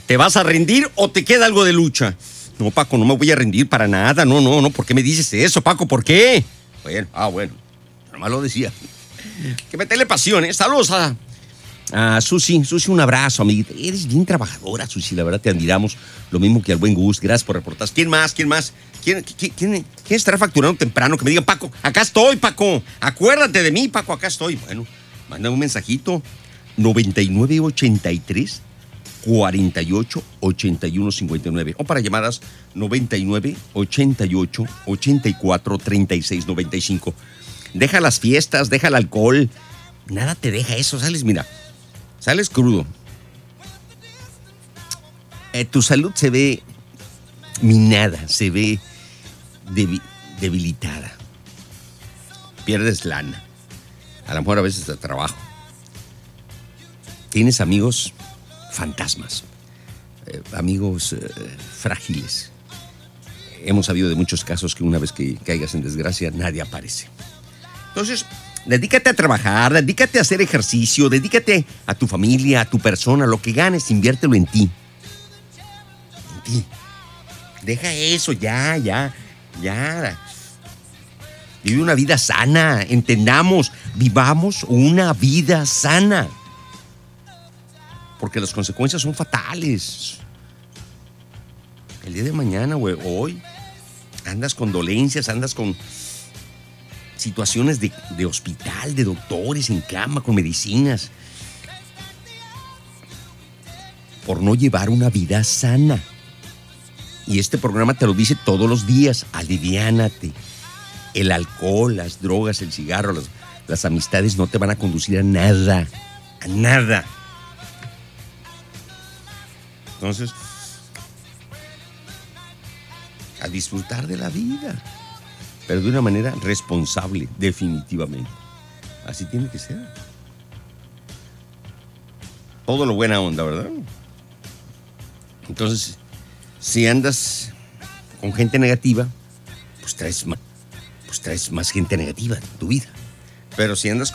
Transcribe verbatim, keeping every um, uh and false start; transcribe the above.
¿Te vas a rendir o te queda algo de lucha? No, Paco, no me voy a rendir para nada. No, no, no. ¿Por qué me dices eso, Paco? ¿Por qué? Bueno, ah, bueno. Nomás lo decía. Que metele pasión, ¿eh? Saludos a, a Susi. Susi, un abrazo, amiguita. Eres bien trabajadora, Susi. La verdad, te admiramos. Lo mismo que al buen Gus. Gracias por reportar. ¿Quién más? ¿Quién más? ¿Quién, quién, quién, quién estará facturando temprano? Que me digan, Paco, acá estoy, Paco. Acuérdate de mí, Paco, acá estoy. Bueno, manda un mensajito. noventa y nueve ochenta y tres cuarenta y ocho ochenta y uno cincuenta y nueve o para llamadas noventa y nueve ochenta y ocho ochenta y cuatro treinta y seis noventa y cinco. Deja las fiestas, deja el alcohol. Nada te deja eso. Sales, mira, sales crudo. Eh, tu salud se ve minada, se ve debi- debilitada. Pierdes lana. A lo mejor a veces de trabajo. Tienes amigos fantasmas, eh, amigos eh, frágiles. Hemos sabido de muchos casos que una vez que caigas en desgracia, nadie aparece. Entonces, dedícate a trabajar, dedícate a hacer ejercicio, dedícate a tu familia, a tu persona. Lo que ganes, inviértelo en ti. En ti. Deja eso, ya, ya, ya. Vive una vida sana, entendamos, vivamos una vida sana. Porque las consecuencias son fatales. El día de mañana, güey, hoy, andas con dolencias, andas con situaciones de, de hospital, de doctores en cama, con medicinas. Por no llevar una vida sana. Y este programa te lo dice todos los días, aliviánate. El alcohol, las drogas, el cigarro, las, las amistades no te van a conducir a nada, a nada. Entonces, a disfrutar de la vida, pero de una manera responsable, definitivamente. Así tiene que ser. Todo lo buena onda, ¿verdad? Entonces, si andas con gente negativa, pues traes más, pues traes más gente negativa en tu vida. Pero si andas